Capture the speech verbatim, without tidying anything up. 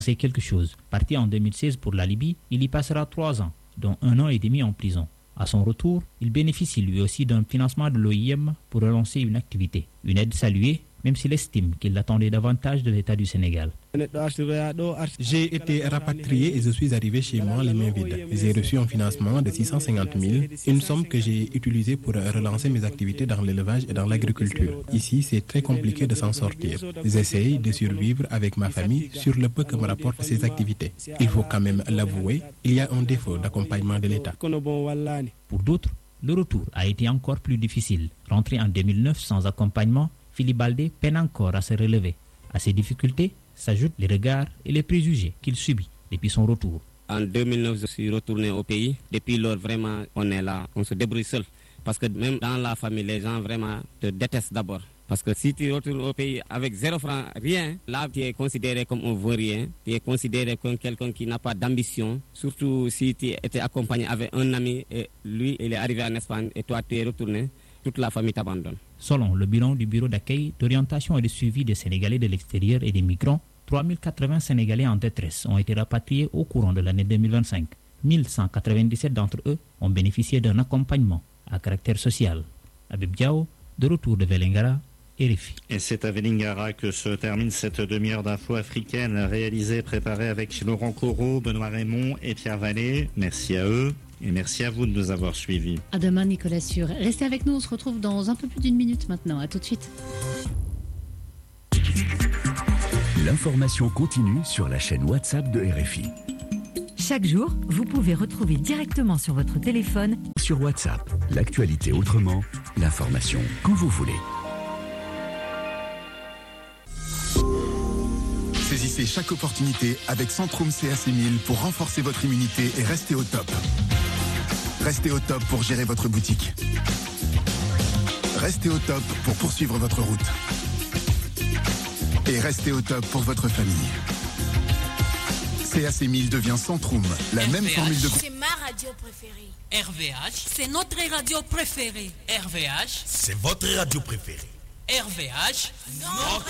C'est quelque chose. Parti en deux mille seize pour la Libye, il y passera trois ans, dont un an et demi en prison. À son retour, il bénéficie lui aussi d'un financement de l'O I M pour relancer une activité. Une aide saluée, même s'il estime qu'il attendait davantage de l'État du Sénégal. J'ai été rapatrié et je suis arrivé chez moi les mains vides. J'ai reçu un financement de six cent cinquante mille, une somme que j'ai utilisée pour relancer mes activités dans l'élevage et dans l'agriculture. Ici, c'est très compliqué de s'en sortir. J'essaye de survivre avec ma famille sur le peu que me rapportent ces activités. Il faut quand même l'avouer, il y a un défaut d'accompagnement de l'État. Pour d'autres, le retour a été encore plus difficile. Rentré en deux mille neuf sans accompagnement, Philippe Baldé peine encore à se relever. À ces difficultés s'ajoutent les regards et les préjugés qu'il subit depuis son retour. En deux mille neuf, je suis retourné au pays. Depuis lors, vraiment, on est là, on se débrouille seul. Parce que même dans la famille, les gens vraiment te détestent d'abord. Parce que si tu retournes au pays avec zéro franc, rien, là tu es considéré comme un vaurien, tu es considéré comme quelqu'un qui n'a pas d'ambition. Surtout si tu étais accompagné avec un ami et lui, il est arrivé en Espagne et toi tu es retourné, toute la famille t'abandonne. Selon le bilan du bureau d'accueil, d'orientation et de suivi des Sénégalais de l'extérieur et des migrants, trois mille quatre-vingts Sénégalais en détresse ont été rapatriés au courant de l'année deux mille vingt-cinq. mille cent quatre-vingt-dix-sept d'entre eux ont bénéficié d'un accompagnement à caractère social. Habib Diao, de retour de Vélingara, R F I. Et c'est à Vélingara que se termine cette demi-heure d'info africaine réalisée et préparée avec Laurent Corot, Benoît Raymond et Pierre Vallée. Merci à eux. Et merci à vous de nous avoir suivis. À demain, Nicolas Sûr. Restez avec nous, on se retrouve dans un peu plus d'une minute maintenant. À tout de suite. L'information continue sur la chaîne WhatsApp de R F I. Chaque jour, vous pouvez retrouver directement sur votre téléphone, sur WhatsApp, l'actualité autrement, l'information quand vous voulez. Saisissez chaque opportunité avec Centrum C A C mille pour renforcer votre immunité et rester au top. Restez au top pour gérer votre boutique. Restez au top pour poursuivre votre route. Et restez au top pour votre famille. C A C mille devient Centrum, la R V H, même formule de... C'est ma radio préférée. R V H, c'est notre radio préférée. R V H, c'est votre radio préférée. R V H, notre